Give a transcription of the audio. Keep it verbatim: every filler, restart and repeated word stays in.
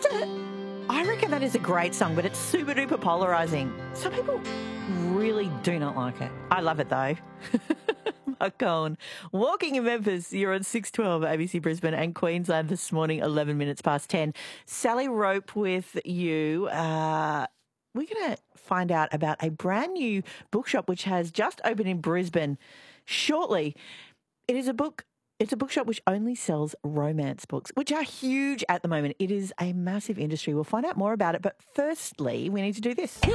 a, I reckon that is a great song, but it's super duper polarising. Some people really do not like it. I love it though. Mark Cohen. Walking in Memphis, you're on six twelve A B C Brisbane and Queensland this morning, eleven minutes past ten. Sally Rope with you. Uh, we're going to find out about a brand new bookshop which has just opened in Brisbane shortly. It is a book. It's a bookshop which only sells romance books, which are huge at the moment. It is a massive industry. We'll find out more about it. But firstly, we need to do this. Quick